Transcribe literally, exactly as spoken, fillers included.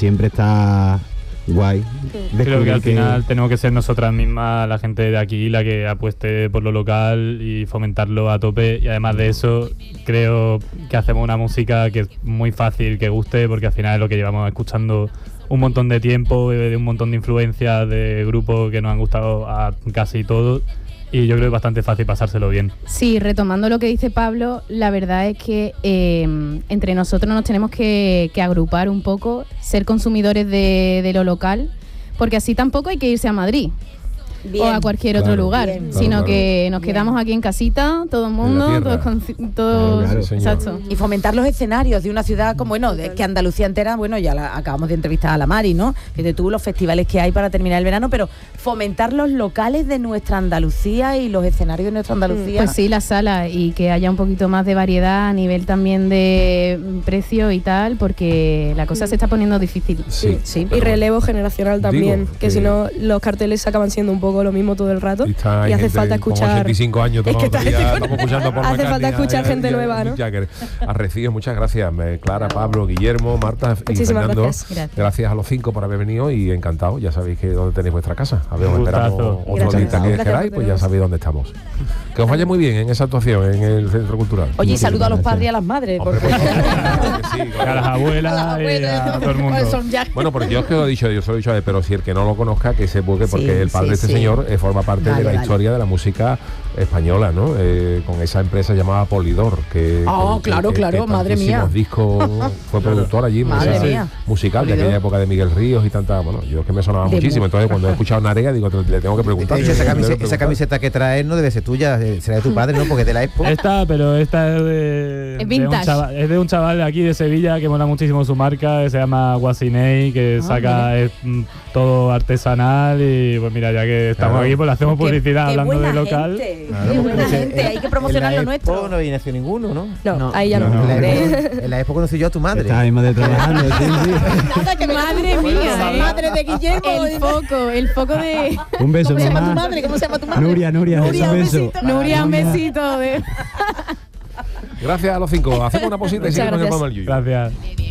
siempre está guay. Creo que al final tenemos que ser nosotras mismas, la gente de aquí, la que apueste por lo local y fomentarlo a tope. Y además de eso, creo que hacemos una música que es muy fácil que guste, porque al final es lo que llevamos escuchando un montón de tiempo, de un montón de influencias de grupos que nos han gustado a casi todos. Y yo creo que es bastante fácil pasárselo bien. Sí, retomando lo que dice Pablo, la verdad es que eh, entre nosotros nos tenemos que, que agrupar un poco, ser consumidores de, de lo local, porque así tampoco hay que irse a Madrid. Bien. O a cualquier claro, otro lugar, bien, sino claro, que nos bien. quedamos aquí en casita, todo el mundo, todos, con, todos claro, claro, exacto. Y fomentar los escenarios de una ciudad como, bueno, de, que Andalucía entera, bueno, ya la, acabamos de entrevistar a la Mari, ¿no? Que de tú los festivales que hay para terminar el verano, pero fomentar los locales de nuestra Andalucía y los escenarios de nuestra Andalucía. Pues sí, las salas, y que haya un poquito más de variedad a nivel también de precio y tal, porque la cosa se está poniendo difícil. Sí, sí. Y relevo generacional también, Digo, que, que si no los carteles acaban siendo un poco lo mismo todo el rato, y, y hace falta escuchar ochenta y cinco años es que está día, estamos escuchando por hace falta escuchar gente nueva, ¿no? Arrecíes, muchas gracias Clara, Pablo, Guillermo, Marta y Muchísimas Fernando, gracias. Gracias. gracias a los cinco por haber venido y encantado, ya sabéis que dónde tenéis vuestra casa, a ver, os esperamos otro día que queráis, pues ya sabéis dónde estamos. Que os vaya muy bien en esa actuación en el Centro Cultural. Oye, y saludo a los padres y a las madres. Hombre, porque... claro que sí, claro. A las abuelas, a, y a todo el mundo. Bueno, porque yo es que lo he dicho, yo se lo he dicho a él, pero si el que no lo conozca, que se busque, porque sí, el padre sí, de este sí. señor eh, forma parte vale, de la vale. historia de la música española, ¿no? Eh, con esa empresa llamada Polydor, que... Oh, que, claro, que, claro, que madre mía. discos, fue productor allí, madre mía. musical, Polydor. De aquella época de Miguel Ríos y tanta... Bueno, yo es que me sonaba de muchísimo, entonces cuando he escuchado Narea, digo, le tengo que preguntar. De hecho, esa, camiseta, esa camiseta que traes no debe ser tuya, será de tu padre, ¿no? Porque de la Expo. Esta, pero esta es de... Es vintage. De un chaval, es de un chaval de aquí, de Sevilla, que mola muchísimo su marca, que se llama Guasinei, que ah, saca es, todo artesanal y pues mira, ya que estamos claro. aquí, pues le hacemos publicidad qué, qué hablando de local. Gente, claro, qué buena gente, hay que promocionar lo nuestro. No viene hacia ninguno, ¿no? No, no ahí ya no. no, no. En, la Expo, en la Expo conocí yo a tu madre. Está ahí madre trabajando, sí, sí. Nada, que madre mía, eh. madre de Guillermo. El foco, el foco de... Un beso, ¿Cómo se mamá. llama tu madre? ¿Cómo se llama tu madre? Nuria, Nuria, Nuria un beso. Nuria, un besito. De... Gracias a los cinco. Hacemos una posita y seguimos en el Palma del Yuyu. Gracias.